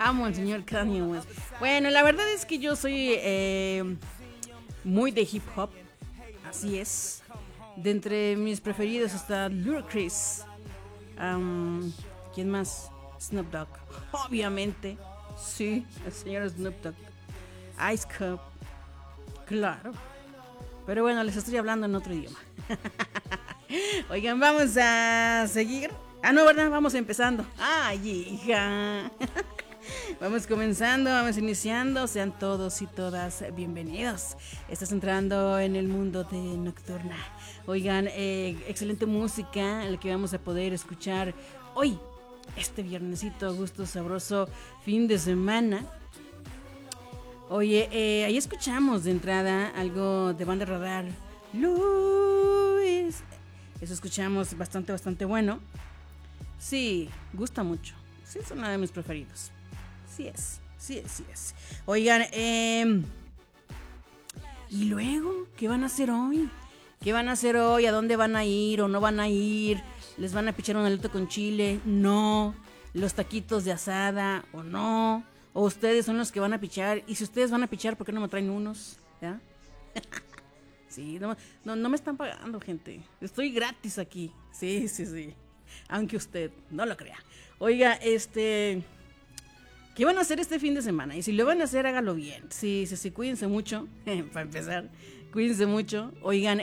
amo al señor Kanye West. Bueno, la verdad es que yo soy muy de hip hop. Así es. De entre mis preferidos está Ludacris. ¿Quién más? Snoop Dogg. Obviamente. Sí, el señor Snoop Dogg. Ice Cube. Claro. Pero bueno, les estoy hablando en otro idioma. Oigan, vamos a seguir. Ah, no, ¿verdad? Vamos empezando. Ay, hija. Vamos comenzando, vamos iniciando. Sean todos y todas bienvenidos. Estás entrando en el mundo de Nocturna. Oigan, excelente música la que vamos a poder escuchar hoy, este viernesito, gusto, sabroso, fin de semana. Oye, ahí escuchamos de entrada algo de Banda Radar. Luis. Eso escuchamos bastante bueno. Sí, gusta mucho. Sí, es uno de mis preferidos. Sí es. Oigan, ¿y luego qué van a hacer hoy? ¿Qué van a hacer hoy? ¿A dónde van a ir o no van a ir? ¿Les van a pichar un elote con chile? No. ¿Los taquitos de asada o no? ¿O ustedes son los que van a pichar? Y si ustedes van a pichar, ¿por qué no me traen unos? ¿Ya? Sí, no me están pagando, gente. Estoy gratis aquí. Sí. Aunque usted no lo crea. Oiga, ¿qué van a hacer este fin de semana? Y si lo van a hacer, hágalo bien. Sí, cuídense mucho. Para empezar, cuídense mucho. Oigan,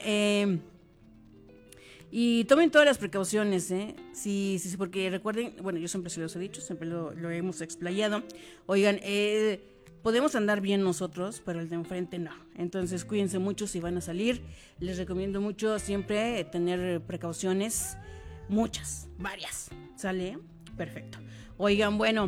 y tomen todas las precauciones, Sí, porque recuerden, bueno, yo siempre se los he dicho, siempre lo hemos explayado. Oigan, podemos andar bien nosotros, pero el de enfrente no. Entonces, cuídense mucho si van a salir. Les recomiendo mucho siempre tener precauciones. Muchas, varias. ¿Sale? Perfecto. Oigan, bueno,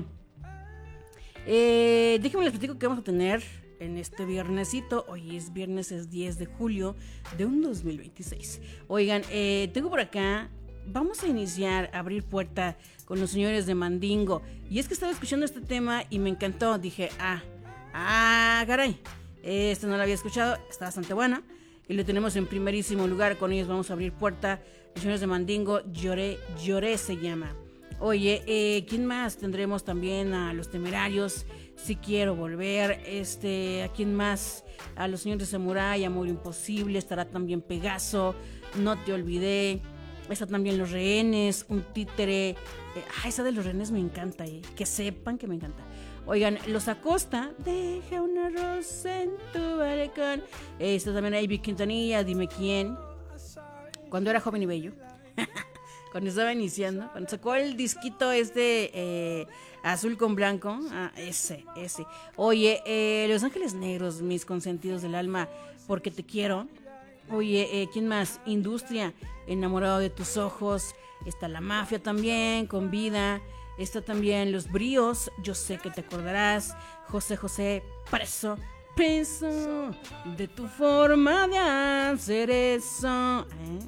déjenme les platico que vamos a tener en este viernesito. Hoy es viernes, es 10 de julio de un 2026. Oigan, tengo por acá, vamos a iniciar a abrir puerta con los señores de Mandingo. Y es que estaba escuchando este tema y me encantó. Dije, caray, no lo había escuchado, está bastante buena. Y lo tenemos en primerísimo lugar. Con ellos vamos a abrir puerta. Los señores de Mandingo, Lloré se llama. Oye, ¿quién más? Tendremos también a Los Temerarios, Si Quiero Volver. ¿A quién más? A los señores de Samurai, Amor Imposible. Estará también Pegaso, No Te Olvidé. Está también Los Rehenes, Un Títere. Esa de Los Rehenes me encanta, que sepan que me encanta. Oigan, Los Acosta, Deja una rosa en tu balcón. Está también Ivy Quintanilla, Dime Quién. Cuando era joven y bello. Cuando estaba iniciando. Cuando sacó el disquito azul con blanco. Ese. Oye, Los Ángeles Negros, Mis Consentidos del Alma, Porque Te Quiero. Oye, ¿quién más? Industria, Enamorado de Tus Ojos. Está La Mafia también, Con Vida. Está también Los Bríos, Yo Sé Que Te Acordarás. José, Preso de tu forma de hacer eso.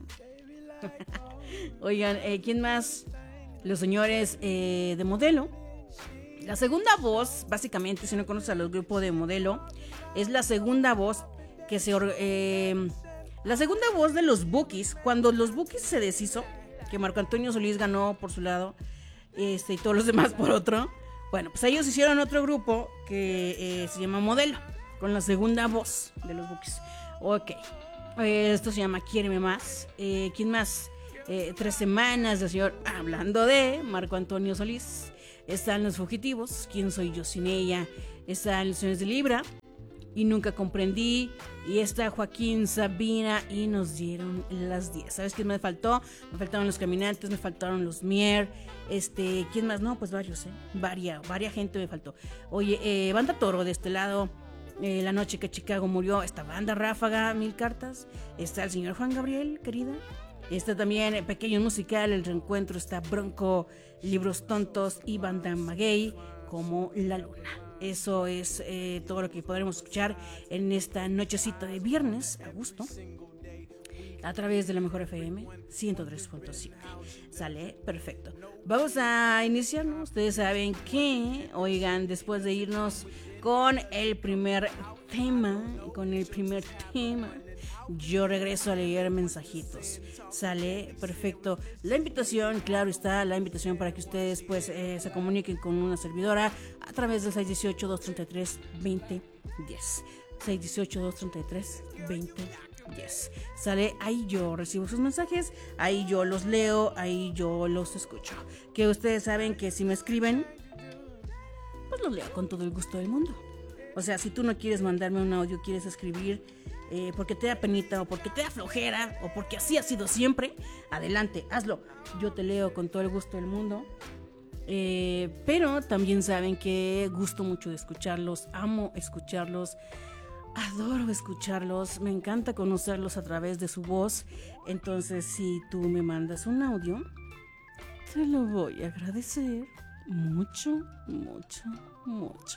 Oigan, ¿quién más? Los señores de Modelo. La segunda voz, básicamente, si no conoces a los grupos de Modelo, es la segunda voz la segunda voz de los Bukis. Cuando los Bukis se deshizo, que Marco Antonio Solís ganó por su lado, y todos los demás por otro. Bueno, pues ellos hicieron otro grupo que se llama Modelo, con la segunda voz de los Bukis. Ok, esto se llama Quiéreme Más. ¿Quién más? 3 semanas del señor, hablando de Marco Antonio Solís. Están Los Fugitivos, ¿Quién Soy Yo Sin Ella? Están Los Sueños de Libra, Y Nunca Comprendí. Y está Joaquín Sabina, Y Nos Dieron las 10. ¿Sabes quién me faltó? Me faltaron Los Caminantes, me faltaron Los Mier. ¿Quién más? No, pues varios, Varia gente me faltó. Oye, Banda Toro de este lado. La noche que Chicago murió. Esta Banda Ráfaga, 1000 cartas. Está el señor Juan Gabriel, querida. Está también Pequeño Musical, El Reencuentro. Está Bronco, Libros Tontos y Banda Maguey, Como la Luna. Eso es todo lo que podremos escuchar en esta nochecita de viernes, a gusto, a través de la Mejor FM 103.7. ¿Sale? Perfecto. Vamos a iniciar, ¿no? Ustedes saben que, oigan, después de irnos con el primer tema, yo regreso a leer mensajitos. Sale, perfecto. La invitación, claro está, la invitación para que ustedes pues se comuniquen con una servidora a través del 618-233-2010. 618-233-2010. Sale, ahí yo recibo sus mensajes, ahí yo los leo, ahí yo los escucho. Que ustedes saben que si me escriben, pues los leo con todo el gusto del mundo. O sea, si tú no quieres mandarme un audio, quieres escribir porque te da penita o porque te da flojera o porque así ha sido siempre, adelante, hazlo. Yo te leo con todo el gusto del mundo. Pero también saben que gusto mucho de escucharlos, amo escucharlos, adoro escucharlos, me encanta conocerlos a través de su voz. Entonces, si tú me mandas un audio, te lo voy a agradecer mucho, mucho, mucho.